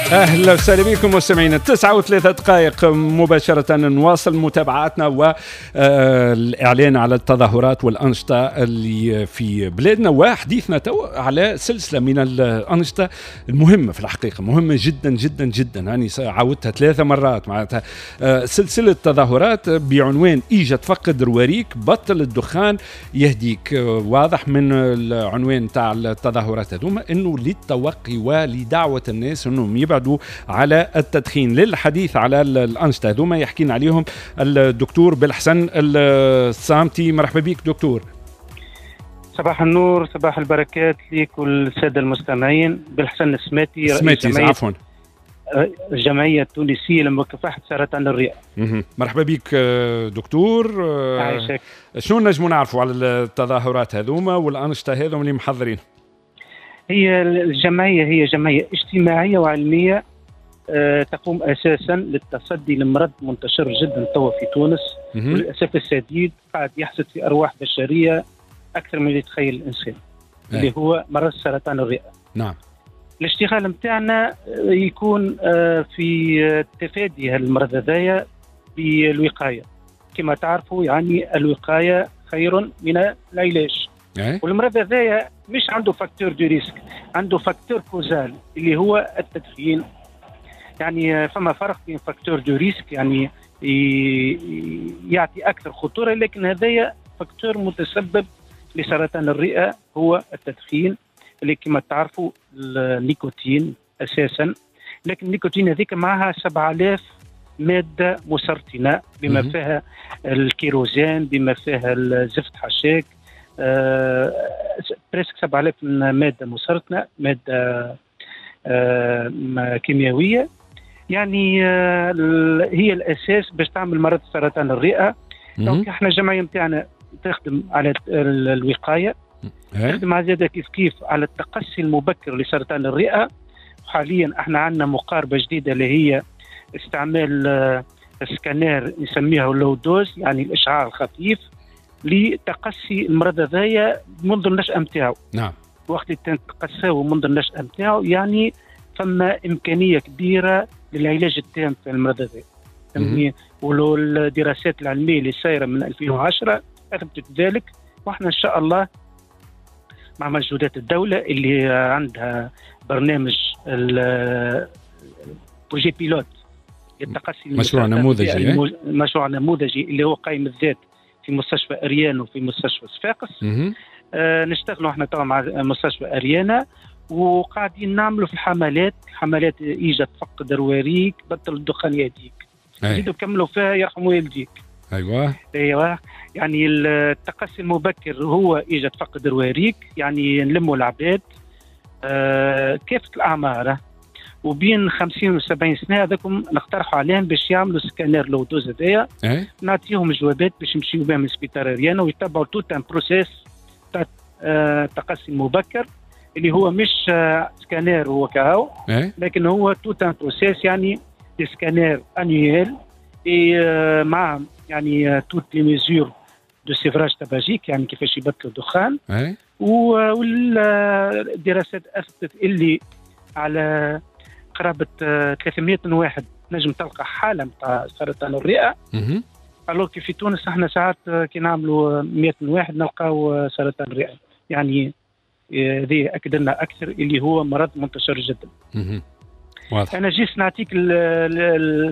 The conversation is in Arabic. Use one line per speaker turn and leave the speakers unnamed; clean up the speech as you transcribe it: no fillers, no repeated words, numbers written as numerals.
أهلا وسهلا بكم مستمعينا. 9:03 مباشرة نواصل متابعاتنا والإعلان على التظاهرات والأنشطة اللي في بلادنا، وحديثنا على سلسلة من الأنشطة المهمة، في الحقيقة مهمة جدا جدا جدا. يعني عاودتها 3 مرات معناتها سلسلة تظاهرات بعنوان إيجا تفقد رواريك بطل الدخان يهديك. واضح من العنوان تاع التظاهرات هذوما أنه للتوقي ولدعوة الناس أنهم يبعدوا على التدخين. للحديث على الأنشطة هذوما يحكينا عليهم الدكتور بالحسن الصامتي. مرحبا بك دكتور.
صباح النور، صباح البركات ليك والسادة المستمعين. بالحسن السماتي
رئيس عفوا
الجمعية التونسية لمكافحة سرطان الرئة.
مرحبا بك دكتور.
عايشك.
شنو نجمو نعرفوا على التظاهرات هذوما والأنشطة هذوما اللي محضرين؟
هي الجمعية هي جمعية اجتماعية وعلمية تقوم أساسا للتصدي لمرض منتشر جدا توا في تونس، وللأسف الشديد قاعد يحصد في أرواح بشرية أكثر من يتخيل الإنسان، اللي هو مرض سرطان الرئة.
نعم.
الاشتغال متاعنا يكون في تفادي هالمرض هذايا بالوقاية. كما تعرفوا يعني الوقاية خير من العلاج. والمرض هذايا مش عنده فاكتور دو ريسك، عنده فاكتور كوزال اللي هو التدخين. يعني فما فرق بين فاكتور دو ريسك يعني يعطي أكثر خطورة، لكن هذايا فاكتور متسبب لسرطان الرئة هو التدخين، اللي كما تعرفوا النيكوتين أساسا. لكن النيكوتين هذيك معها 7000 مادة مسرطنة، بما فيها الكيروزين، بما فيها الزفت حشاك، بريسك 7000 مادة مسرطنة، مادة كيميائية. يعني هي الأساس باش تعمل مرض سرطان الرئة. دونك احنا الجمعية متاعنا تخدم على الوقاية، تخدم على زيادة كيف على التقصي المبكر لسرطان الرئة. حاليا احنا عندنا مقاربة جديدة اللي هي استعمال السكانير نسميها لو دوز، يعني الإشعاع الخفيف، لتقصي المرض هذايا منذ النشأة متاعه.
نعم.
وقت اللي تقصاو منذ النشأة متاعه يعني فما إمكانية كبيرة للعلاج التام في المرض هذا. ولو الدراسات العلمية اللي سايرة من 2010 أثبتت ذلك، وإحنا إن شاء الله مع مجهودات الدولة اللي عندها برنامج بروجي بيلوت للتقصي،
مشروع نموذجي،
مشروع نموذجي اللي هو قائم الذات في مستشفى أريان وفي مستشفى صفاقس. نشتغلوا احنا طبعا مع مستشفى أريانا، وقاعدين نعملوا في حملات إيجا تفقد رواريك بطل الدخان يهديك. نزيدوا نكملوا فيها يرحم والديك. ايوه يعني التقصي المبكر هو إيجا تفقد رواريك، يعني نلموا العباد كافة الأعمار وبين 50 و70 سنة هذاكم نقترحوا عليهم باش يعملوا سكانير لو دوز هذايا. نعطيهم جوابات باش يمشيوا بهم للسبيطار أريانا ويتبعوا توت ان بروسيس تاع التقصي المبكر، اللي هو مش سكانير هو كاو، لكن هو توت ان بروسيس، يعني سكانير انيويل مع يعني توت لي ميزور دو سيفراج تباجيك، يعني كيفاش يبطلوا الدخان. والدراسات اثبتت اللي على قرابه 300 واحد نجم تلقى حاله نتاع سرطان الرئه. الوغ في تونس احنا ساعات كي نعملوا 100 واحد نلقاو سرطان الرئه، يعني هذه اكد لنا اكثر اللي هو مرض منتشر جدا.
واضح.
انا جيت نعطيك